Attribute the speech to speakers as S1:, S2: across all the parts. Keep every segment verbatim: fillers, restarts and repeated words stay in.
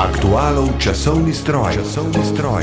S1: Aktualov časovni stroj. Časovni stroj.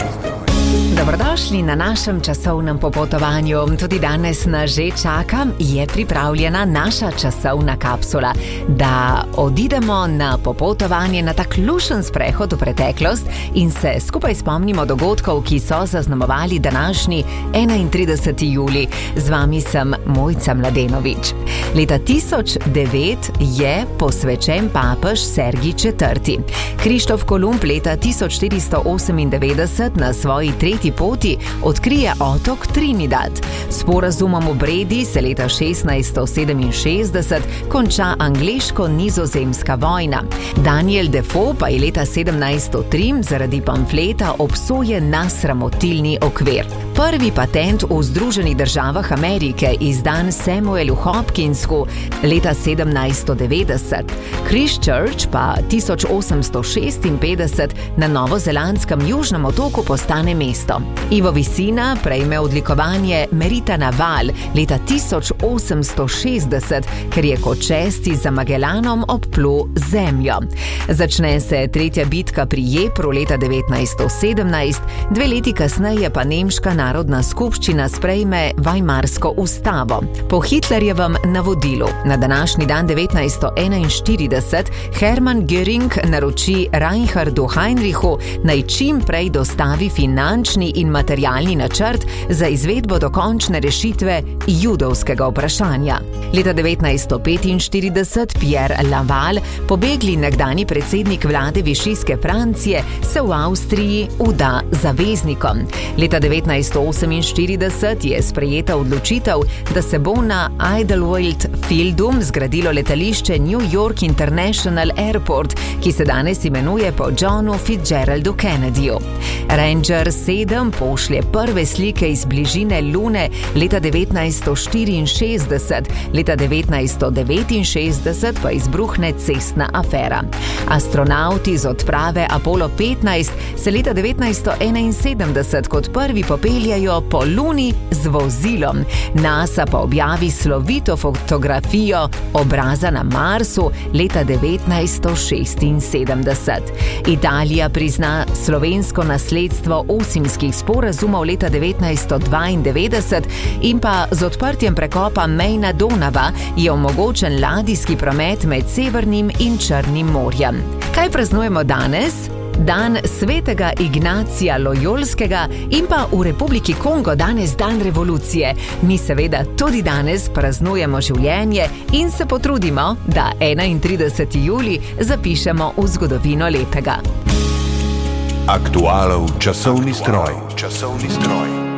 S2: Dobrodošli na našem časovnem popotovanju. Tudi danes nas že čaka, je pripravljena naša časovna kapsula, da odidemo na popotovanje, na tak lušen sprehod v preteklost in se skupaj spomnimo dogodkov, ki so zaznamovali današnji enaintrideseti julij. Z vami sem Mojca Mladenovič. Leta tisoč devet je posvečen papež Sergij četrti. Krištof Kolumb leta tisoč štiristo osemindevetdeset na svoji tretji poti odkrije otok Trinidad. S sporazumom v Bredi se leta šestnajststo sedeminšestdeset konča angleško-nizozemska vojna. Daniel Defoe pa je leta sedemnajststo tri zaradi pamfleta obsojen na sramotilni okvir. Prvi patent v Združenih državah Amerike izdan Samuelu Hopkinsu leta sedemnajststo devetdeset. Christchurch pa tisoč osemsto šestinpetdeset na novozelandskem južnem otoku postane mesto. Ivo Visina prejme odlikovanje Merita na val leta tisoč osemsto šestdeset, ker je kot šesti za Magellanom obplul zemljo. Začne se tretja bitka pri Jepru leta devetnajststo sedemnajst, dve leti kasneje pa nemška narodna skupščina sprejme Weimarsko ustavo. Po Hitlerjevem navodilu na današnji dan devetnajststo enainštirideset Hermann Göring naroči Reinhardu Heinrichu naj čim prej dostavi finančni in materialni načrt za izvedbo dokončne rešitve judovskega vprašanja. Leta devetnajststo petinštirideset Pierre Laval, pobegli nekdanji predsednik vlade Višijske Francije, se v Avstriji vda zaveznikom. Leta devetnajststo oseminštirideset je sprejeta odločitev, da se bo na Idlewild Fieldu zgradilo letališče New York International Airport, ki se danes imenuje po Johnu Fitzgeraldu Kennedyju. Ranger sedem pošlje prve slike iz bližine Lune leta devetnajststo štiriinšestdeset, leta devetnajststo devetinšestdeset pa izbruhne cestna afera. Astronavti z odprave Apollo petnajst se leta devetnajststo enainsedemdeset kot prvi popeljajo po Luni z vozilom. NASA pa objavi slovito fotografijo obraza na Marsu leta devetnajststo šestinsedemdeset. Italija prizna slovensko nasledstvo osimskih sporazumov leta devetnajststo dvaindevetdeset in pa z odprtjem prekopa Mejna Donava je omogočen ladijski promet med Severnim in Črnim morjem. Kaj praznujemo danes? Dan svetega Ignacija Lojolskega in pa v Republiki Kongo danes dan revolucije. Mi seveda tudi danes praznujemo življenje in se potrudimo, da enaintrideseti julij zapišemo v zgodovino lepega.
S1: Aktualov časovni stroj. Časovni stroj.